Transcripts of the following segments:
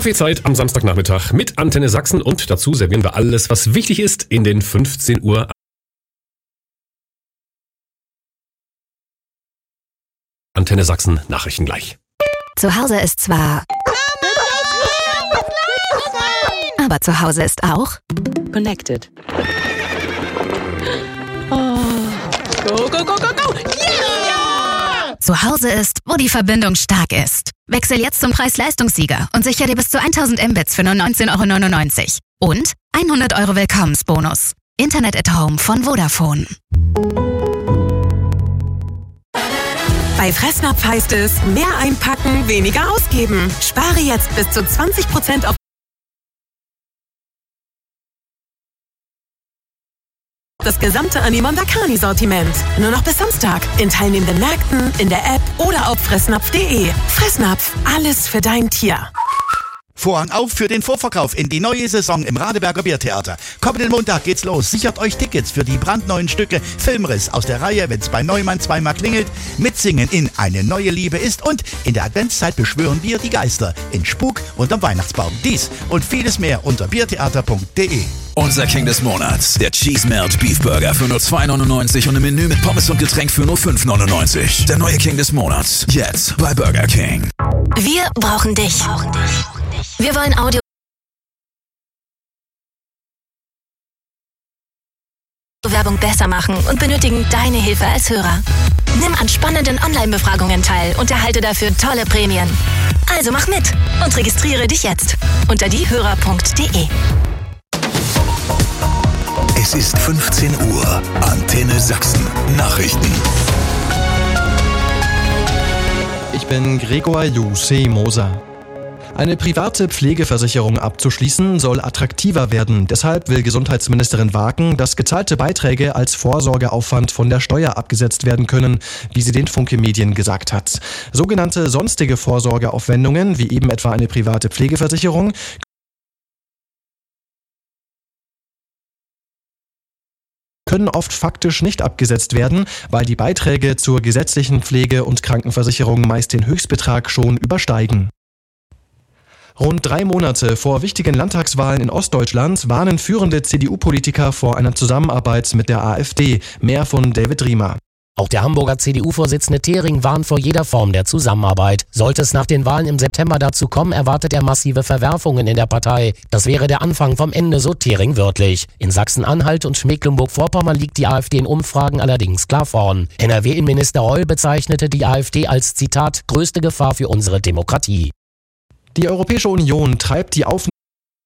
Kaffeezeit am Samstagnachmittag mit Antenne Sachsen und dazu servieren wir alles, was wichtig ist in den 15 Uhr Antenne Sachsen Nachrichten gleich. Zu Hause ist zwar... Aber zu Hause ist auch... Connected. Oh. Go, go, go, go, go! Yeah! Zu Hause ist, wo die Verbindung stark ist. Wechsel jetzt zum Preis-Leistungssieger und sichere dir bis zu 1000 Mbits für nur 19,99 € und 100 € Willkommensbonus. Internet at Home von Vodafone. Bei Fressnapf heißt es, mehr einpacken, weniger ausgeben. Spare jetzt bis zu 20% auf das gesamte Animondakani-Sortiment. Nur noch bis Samstag. In teilnehmenden Märkten, in der App oder auf fressnapf.de. Fressnapf, alles für dein Tier. Vorhang auf für den Vorverkauf in die neue Saison im Radeberger Biertheater. Kommenden Montag geht's los. Sichert euch Tickets für die brandneuen Stücke Filmriss aus der Reihe Wenn's bei Neumann zweimal klingelt, Mitsingen in Eine neue Liebe ist und in der Adventszeit beschwören wir die Geister in Spuk unterm Weihnachtsbaum. Dies und vieles mehr unter biertheater.de. Unser King des Monats, der Cheese Melt Beef Burger für nur 2,99 € und ein Menü mit Pommes und Getränk für nur 5,99 €. Der neue King des Monats, jetzt bei Burger King. Wir brauchen dich. Wir wollen Werbung besser machen und benötigen deine Hilfe als Hörer. Nimm an spannenden Online-Befragungen teil und erhalte dafür tolle Prämien. Also mach mit und registriere dich jetzt unter diehörer.de. Es ist 15 Uhr. Antenne Sachsen. Nachrichten. Ich bin Gregor Jussi-Moser. Eine private Pflegeversicherung abzuschließen soll attraktiver werden. Deshalb will Gesundheitsministerin Wagen, dass gezahlte Beiträge als Vorsorgeaufwand von der Steuer abgesetzt werden können, wie sie den Funke Medien gesagt hat. Sogenannte sonstige Vorsorgeaufwendungen, wie eben etwa eine private Pflegeversicherung, können oft faktisch nicht abgesetzt werden, weil die Beiträge zur gesetzlichen Pflege- und Krankenversicherung meist den Höchstbetrag schon übersteigen. Rund 3 Monate vor wichtigen Landtagswahlen in Ostdeutschland warnen führende CDU-Politiker vor einer Zusammenarbeit mit der AfD. Mehr von David Riemer. Auch der Hamburger CDU-Vorsitzende Thering warnt vor jeder Form der Zusammenarbeit. Sollte es nach den Wahlen im September dazu kommen, erwartet er massive Verwerfungen in der Partei. Das wäre der Anfang vom Ende, so Thering wörtlich. In Sachsen-Anhalt und Mecklenburg-Vorpommern liegt die AfD in Umfragen allerdings klar vorn. NRW-Innenminister Reul bezeichnete die AfD als, Zitat, größte Gefahr für unsere Demokratie. Die Europäische Union treibt die Aufnahme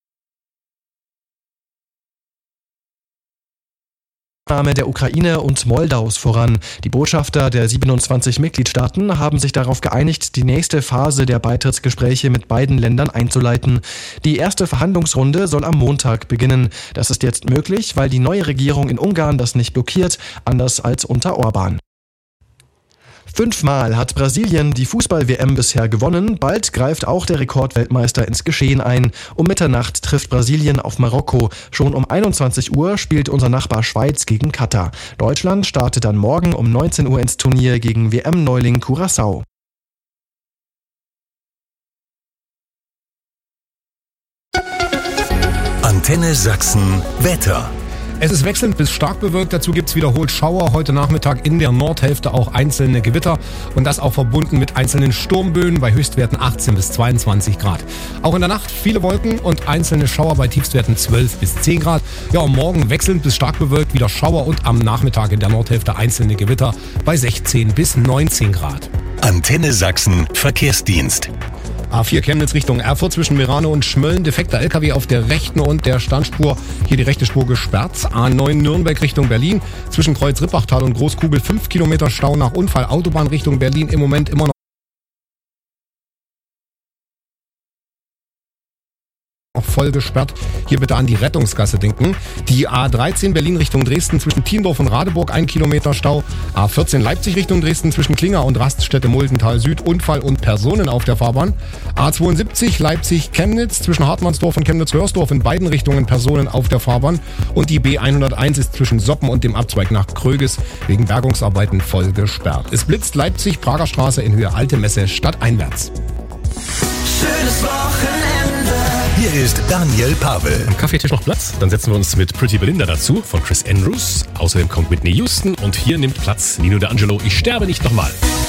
der Ukraine und Moldaus voran. Die Botschafter der 27 Mitgliedstaaten haben sich darauf geeinigt, die nächste Phase der Beitrittsgespräche mit beiden Ländern einzuleiten. Die erste Verhandlungsrunde soll am Montag beginnen. Das ist jetzt möglich, weil die neue Regierung in Ungarn das nicht blockiert, anders als unter Orban. 5-mal hat Brasilien die Fußball-WM bisher gewonnen. Bald greift auch der Rekordweltmeister ins Geschehen ein. Um Mitternacht trifft Brasilien auf Marokko. Schon um 21 Uhr spielt unser Nachbar Schweiz gegen Katar. Deutschland startet dann morgen um 19 Uhr ins Turnier gegen WM-Neuling Curaçao. Antenne Sachsen Wetter. Es ist wechselnd bis stark bewölkt, dazu gibt's wiederholt Schauer. Heute Nachmittag in der Nordhälfte auch einzelne Gewitter und das auch verbunden mit einzelnen Sturmböen bei Höchstwerten 18 bis 22 Grad. Auch in der Nacht viele Wolken und einzelne Schauer bei Tiefstwerten 12 bis 10 Grad. Ja, und morgen wechselnd bis stark bewölkt wieder Schauer und am Nachmittag in der Nordhälfte einzelne Gewitter bei 16 bis 19 Grad. Antenne Sachsen Verkehrsdienst. A4 Chemnitz Richtung Erfurt zwischen Merano und Schmölln. Defekter LKW auf der rechten und der Standspur. Hier die rechte Spur gesperrt. A9 Nürnberg Richtung Berlin. Zwischen Kreuz Rippachtal und Großkugel 5 Kilometer Stau nach Unfall. Autobahn Richtung Berlin im Moment immer noch voll gesperrt. Hier bitte an die Rettungsgasse denken. Die A13 Berlin Richtung Dresden zwischen Tiendorf und Radeburg 1 Kilometer Stau. A14 Leipzig Richtung Dresden zwischen Klinger und Raststätte Muldental Süd Unfall und Personen auf der Fahrbahn. A72 Leipzig Chemnitz zwischen Hartmannsdorf und Chemnitz-Röhrsdorf in beiden Richtungen Personen auf der Fahrbahn. Und die B101 ist zwischen Soppen und dem Abzweig nach Kröges wegen Bergungsarbeiten voll gesperrt. Es blitzt Leipzig Prager Straße in Höhe Alte Messe stadteinwärts. Schönes Wochenende. Hier ist Daniel Pavel. Am Kaffeetisch noch Platz? Dann setzen wir uns mit Pretty Belinda dazu von Chris Andrews. Außerdem kommt Whitney Houston und hier nimmt Platz Nino D'Angelo. Ich sterbe nicht nochmal.